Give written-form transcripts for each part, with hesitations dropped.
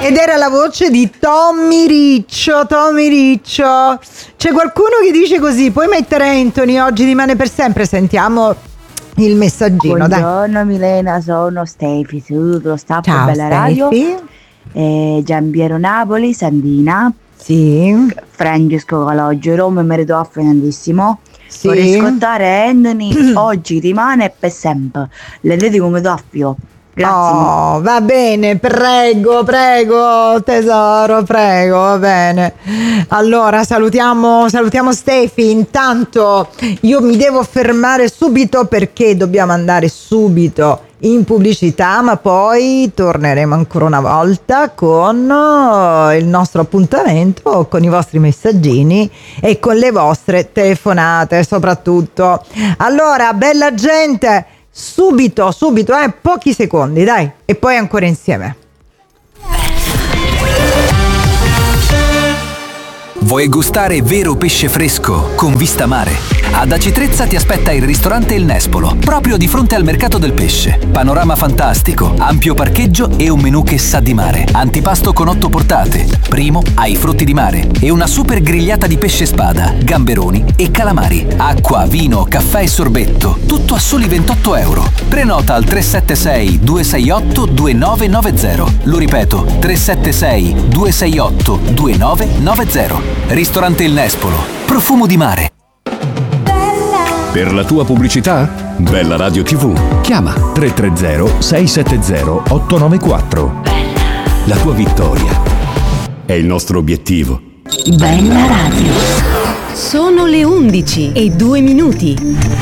Ed era la voce di Tommy Riccio. C'è qualcuno che dice così: puoi mettere Anthony, oggi rimane per sempre. Sentiamo il messaggino. Buongiorno dai. Milena, sono Stefi, saluto lo staff Ciao, Bella Radio, Giampiero Napoli, Sandina, sì, Francesco Calogero, mi merito affettatissimo. sì. Vorrei ascoltare Anthony, oggi rimane per sempre. Le dedico come doppio. Grazie. Oh, va bene, prego tesoro, prego, va bene. Allora salutiamo Stefi. Intanto io mi devo fermare subito perché dobbiamo andare subito in pubblicità, ma poi torneremo ancora una volta con il nostro appuntamento, con i vostri messaggini e con le vostre telefonate soprattutto. Allora, bella gente, subito, pochi secondi, dai, e poi ancora insieme. Vuoi gustare vero pesce fresco con vista mare? Ad Aci Trezza ti aspetta il ristorante Il Nespolo, proprio di fronte al mercato del pesce. Panorama fantastico, ampio parcheggio e un menù che sa di mare. Antipasto con 8 portate, primo ai frutti di mare e una super grigliata di pesce spada, gamberoni e calamari. Acqua, vino, caffè e sorbetto, tutto a soli 28 euro. Prenota al 376 268 2990. Lo ripeto, 376 268 2990. Ristorante Il Nespolo, profumo di mare. Per la tua pubblicità? Bella Radio TV. Chiama 330 670 894. La tua vittoria è il nostro obiettivo. Bella Radio. Sono le 11:02.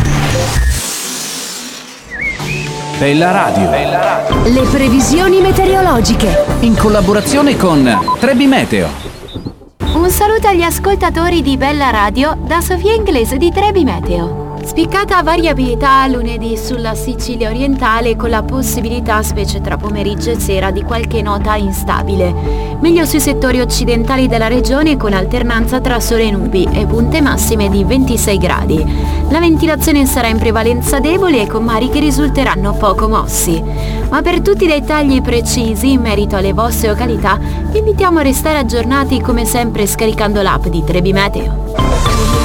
Bella Radio. Le previsioni meteorologiche. In collaborazione con Trebi Meteo. Un saluto agli ascoltatori di Bella Radio da Sofia Inglese di Trebi Meteo. Spiccata variabilità lunedì sulla Sicilia orientale con la possibilità, specie tra pomeriggio e sera, di qualche nota instabile. Meglio sui settori occidentali della regione con alternanza tra sole e nubi e punte massime di 26 gradi. La ventilazione sarà in prevalenza debole e con mari che risulteranno poco mossi. Ma per tutti i dettagli precisi in merito alle vostre località vi invitiamo a restare aggiornati come sempre scaricando l'app di Trebi Meteo.